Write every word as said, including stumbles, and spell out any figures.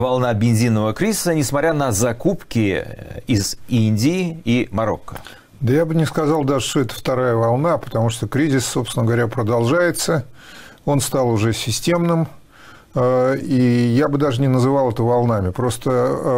Волна бензинового кризиса, несмотря на закупки из Индии и Марокко. Да я бы не сказал даже, что это вторая волна, потому что кризис, собственно говоря, продолжается. Он стал уже системным. И я бы даже не называл это волнами. Просто